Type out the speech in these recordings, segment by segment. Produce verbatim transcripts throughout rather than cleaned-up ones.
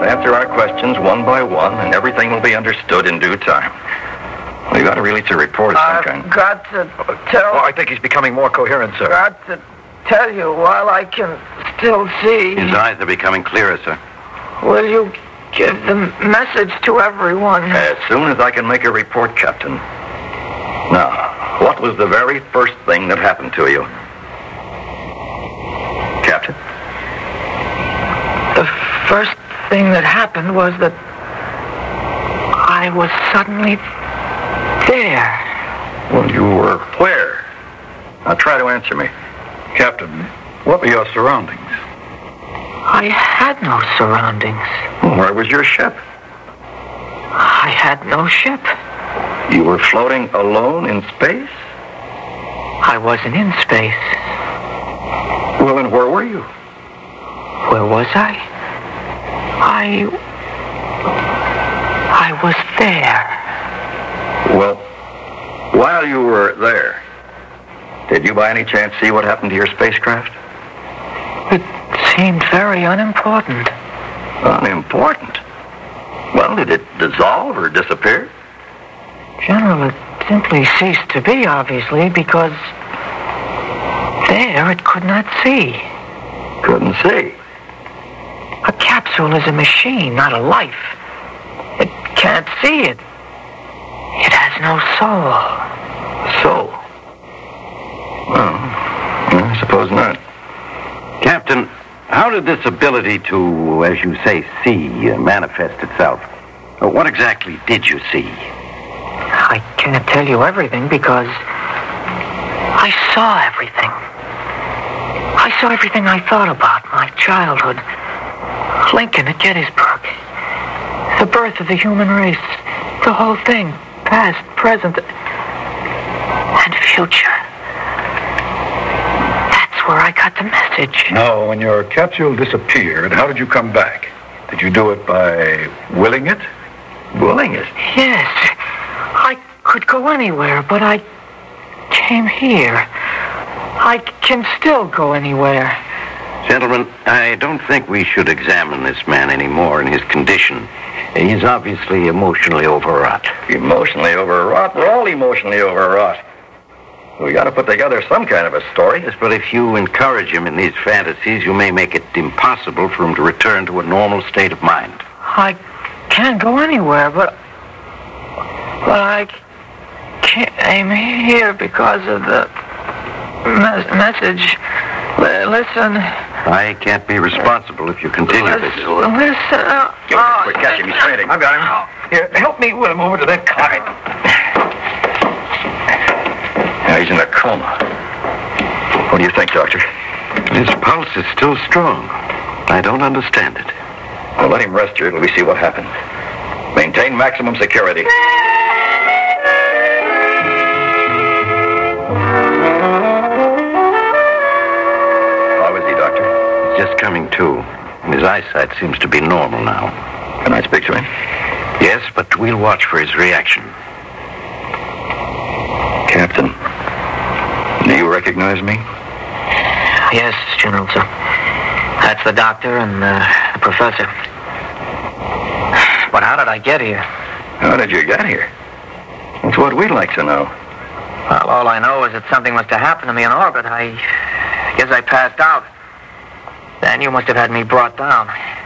answer our questions one by one, and everything will be understood in due time. We've got to release a report of some I've kind. got to tell... Oh, I think he's becoming more coherent, sir. got to tell you while I can still see. His eyes are becoming clearer, sir. Will you give the message to everyone? As soon as I can make a report, Captain. Now, what was the very first thing that happened to you? Captain? The first thing that happened was that I was suddenly there. Well, you were where? Now try to answer me. Captain, what were your surroundings? I had no surroundings. Where was your ship? I had no ship. You were floating alone in space? I wasn't in space. Well, then where were you? Where was I? I... I was there. Well, while you were there, did you by any chance see what happened to your spacecraft? It seemed very unimportant. Unimportant? Well, did it dissolve or disappear? General, it simply ceased to be, obviously, because there it could not see. Couldn't see. A capsule is a machine, not a life. It can't see it. It has no soul. Soul? Well, I suppose not. Captain, how did this ability to, as you say, see uh, manifest itself? Uh, what exactly did you see? I can't tell you everything because I saw everything. I saw everything I thought about, my childhood. Lincoln at Gettysburg. The birth of the human race. The whole thing. Past, present, and future. That's where I got the message. No, when your capsule disappeared, how did you come back? Did you do it by willing it? Willing it? Yes. I could go anywhere, but I came here. I can still go anywhere. Gentlemen, I don't think we should examine this man anymore in his condition. He's obviously emotionally overwrought. Emotionally overwrought? We're all emotionally overwrought. We got to put together some kind of a story. Yes, but if you encourage him in these fantasies, you may make it impossible for him to return to a normal state of mind. I can't go anywhere, but... But I came here because of the me- message. L- listen... I can't be responsible if you continue listen, this. Listen... Uh, Give him a quick catch him. He's fainting. I've got him. Here, help me with him over to that cot. Now he's in a coma. What do you think, Doctor? His pulse is still strong. I don't understand it. Well, let him rest here till we see what happens. Maintain maximum security. How is he, Doctor? He's just coming to. His eyesight seems to be normal now. Can I speak to him? Yes, but we'll watch for his reaction. Captain, do you recognize me? Yes, General, sir. That's the doctor and uh, the professor. But how did I get here? How did you get here? That's what we'd like to know. Well, all I know is that something must have happened to me in orbit. I guess I passed out. Then you must have had me brought down.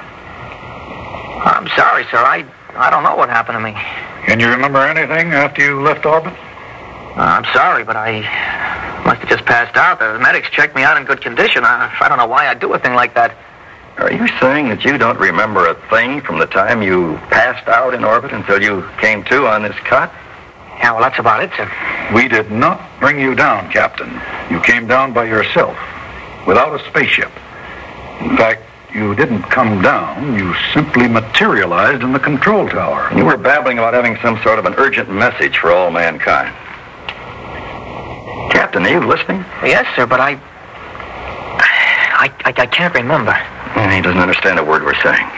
I'm sorry, sir. I, I don't know what happened to me. Can you remember anything after you left orbit? Uh, I'm sorry, but I must have just passed out. The medics checked me out in good condition. I, I don't know why I'd do a thing like that. Are you saying that you don't remember a thing from the time you passed out in orbit until you came to on this cot? Yeah, well, that's about it, sir. We did not bring you down, Captain. You came down by yourself, without a spaceship. In fact, you didn't come down. You simply materialized in the control tower. You were babbling about having some sort of an urgent message for all mankind. Captain, are you listening? Yes, sir, but I... I, I, I can't remember. Yeah, he doesn't understand a word we're saying.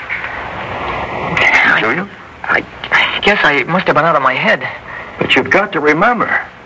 I, Do you? I, I guess I must have been out of my head. But you've got to remember.